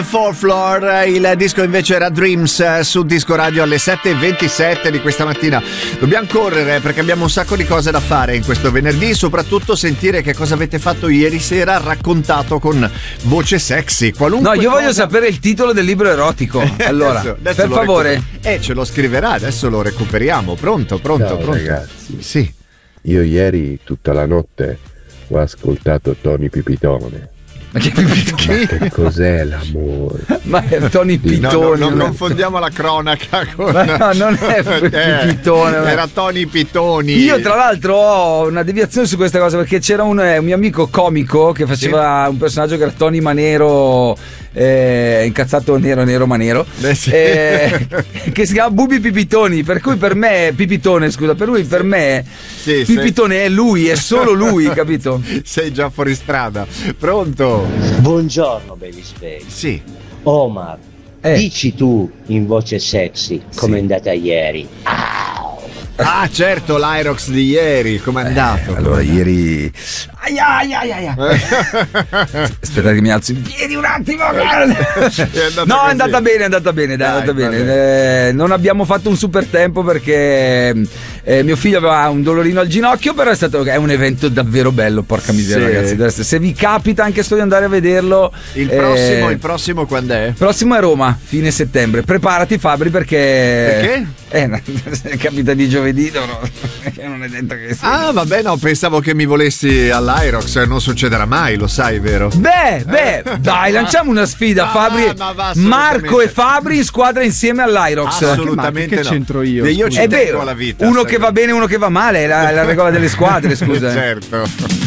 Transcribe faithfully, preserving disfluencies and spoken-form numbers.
Fourth Floor, il disco invece era Dreams su Disco Radio alle sette e ventisette di questa mattina. Dobbiamo correre perché abbiamo un sacco di cose da fare in questo venerdì, soprattutto sentire che cosa avete fatto ieri sera raccontato con voce sexy. Qualunque no, io cosa... voglio sapere il titolo del libro erotico. Allora, adesso, adesso per favore. Recu- eh, ce lo scriverà, adesso lo recuperiamo. Pronto, pronto, Ciao, pronto. ragazzi. Sì. Io ieri tutta la notte ho ascoltato Tony Pipitone. Ma che Pipitone? Ma che cos'è l'amore? Ma è Tony Pitone. No, no, non confondiamo la cronaca con... Ma no, non è Pitone. Eh, era Tony Pitoni. Io tra l'altro ho una deviazione su questa cosa perché c'era un, un mio amico comico che faceva sì. un personaggio che era Tony Manero, eh, incazzato nero nero manero, Beh, sì. eh, che si chiama Bubi Pipitoni, per cui per me Pipitone, scusa, per lui per me sì, Pipitone sei... è lui, è solo lui, capito? Sei già fuori strada. Pronto? Buongiorno Baby Space. Sì. Omar, eh. dici tu in voce sexy com'è sì. andata ieri. Ah, ah certo, l'Irox di ieri, com'è andato? Eh, allora ieri aia, aia, aia, aia. Aspetta che mi alzo in piedi un attimo. È no, così. È andata bene, è andata bene, dai, è andata bene. Eh, non abbiamo fatto un super tempo perché eh, mio figlio aveva un dolorino al ginocchio, però è stato è un evento davvero bello, porca miseria, sì. ragazzi. Se vi capita anche solo di andare a vederlo. Il eh, prossimo, il prossimo quando è? Il prossimo è Roma, fine settembre. Preparati Fabri perché Perché? Eh, capita di giovedì, no, non è detto che sia. Ah, vabbè, no, pensavo che mi volessi all'Irox, non succederà mai, lo sai, vero? Beh, beh, dai, lanciamo una sfida, no, Fabri, ma va, Marco e Fabri in squadra insieme all'Irox. Assolutamente che no. c'entro io? Io ci è tengo vero, alla vita. uno che va bene, uno che va male, è la, la regola delle squadre, scusa. Certo.